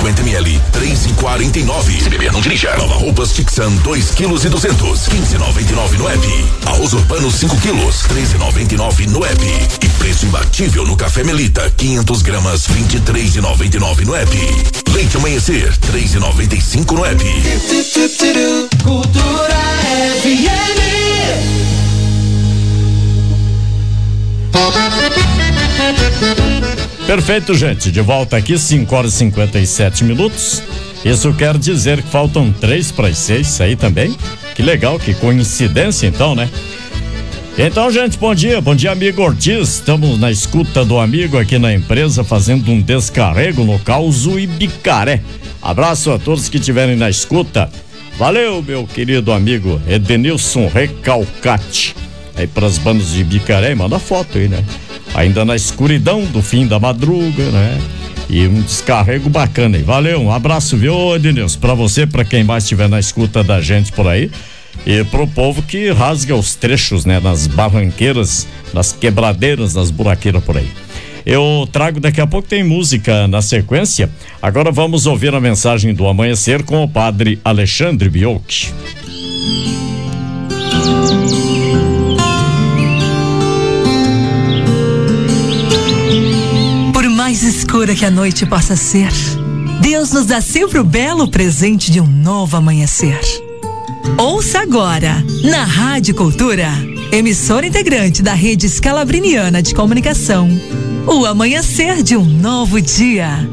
50ml, 3,49. Se beber, não dirija. Lava roupas Tixan, 2,2 kg, 15,99 no app. Arroz Urbano 5 quilos, 13,99 no app. E preço imbatível no Café Melita, 500 gramas, 23,99 no app. Leite Amanhecer, 3,95 no app. Cultura FM. Perfeito, gente. De volta aqui, 5h57. Isso quer dizer que faltam 3:06, isso aí também. Que legal, que coincidência então, né? Então, gente, bom dia, amigo Ortiz. Estamos na escuta do amigo aqui na empresa, fazendo um descarrego no Causo Ibicaré. Abraço a todos que estiverem na escuta. Valeu, meu querido amigo Edenilson Recalcate. Aí pras bandas de Ibicaré, manda foto aí, né? Ainda na escuridão do fim da madruga, né? E um descarrego bacana aí. Valeu, um abraço, viu, Edenilson? Pra você, pra quem mais estiver na escuta da gente por aí. E pro povo que rasga os trechos, né? Nas barranqueiras, nas quebradeiras, nas buraqueiras por aí. Eu trago daqui a pouco, tem música na sequência. Agora vamos ouvir a mensagem do amanhecer com o padre Alexandre Biocchi. Por mais escura que a noite possa ser, Deus nos dá sempre o belo presente de um novo amanhecer. Ouça agora, na Rádio Cultura, emissora integrante da Rede Escalabriniana de Comunicação, o amanhecer de um novo dia.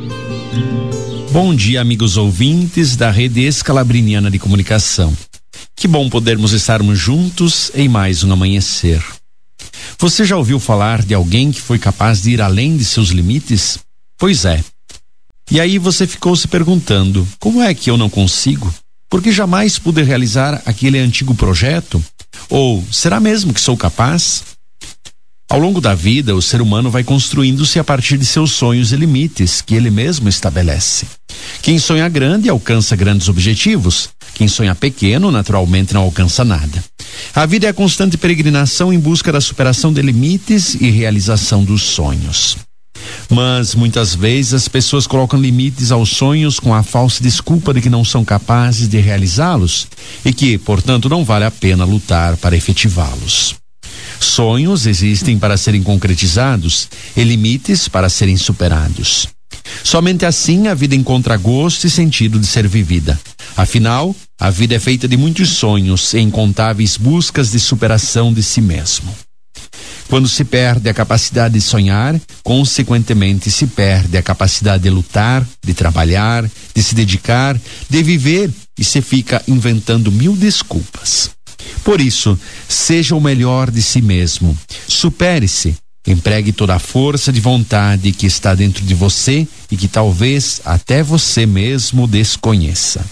Bom dia, amigos ouvintes da Rede Escalabriniana de Comunicação. Que bom podermos estarmos juntos em mais um amanhecer. Você já ouviu falar de alguém que foi capaz de ir além de seus limites? Pois é. E aí você ficou se perguntando, como é que eu não consigo? Porque jamais pude realizar aquele antigo projeto? Ou será mesmo que sou capaz? Ao longo da vida, o ser humano vai construindo-se a partir de seus sonhos e limites que ele mesmo estabelece. Quem sonha grande alcança grandes objetivos. Quem sonha pequeno, naturalmente, não alcança nada. A vida é a constante peregrinação em busca da superação de limites e realização dos sonhos. Mas muitas vezes as pessoas colocam limites aos sonhos com a falsa desculpa de que não são capazes de realizá-los e que, portanto, não vale a pena lutar para efetivá-los. Sonhos existem para serem concretizados e limites para serem superados. Somente assim a vida encontra gosto e sentido de ser vivida. Afinal, a vida é feita de muitos sonhos e incontáveis buscas de superação de si mesmo. Quando se perde a capacidade de sonhar, consequentemente se perde a capacidade de lutar, de trabalhar, de se dedicar, de viver e se fica inventando mil desculpas. Por isso, seja o melhor de si mesmo. Supere-se. Empregue toda a força de vontade que está dentro de você e que talvez até você mesmo desconheça.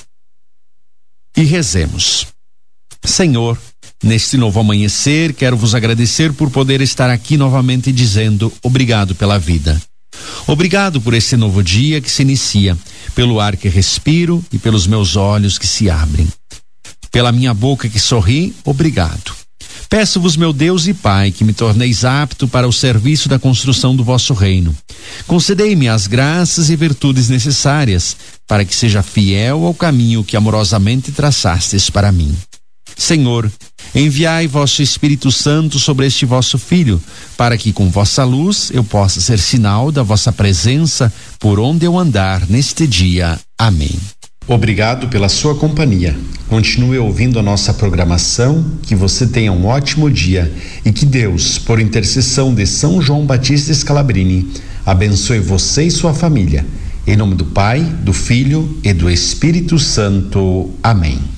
E rezemos. Senhor, neste novo amanhecer, quero vos agradecer por poder estar aqui novamente dizendo obrigado pela vida. Obrigado por esse novo dia que se inicia, pelo ar que respiro e pelos meus olhos que se abrem. Pela minha boca que sorri, obrigado. Peço-vos, meu Deus e Pai, que me torneis apto para o serviço da construção do vosso reino. Concedei-me as graças e virtudes necessárias para que seja fiel ao caminho que amorosamente traçastes para mim. Senhor, enviai vosso Espírito Santo sobre este vosso Filho, para que com vossa luz eu possa ser sinal da vossa presença por onde eu andar neste dia. Amém. Obrigado pela sua companhia. Continue ouvindo a nossa programação, que você tenha um ótimo dia e que Deus, por intercessão de São João Batista Scalabrini, abençoe você e sua família. Em nome do Pai, do Filho e do Espírito Santo. Amém.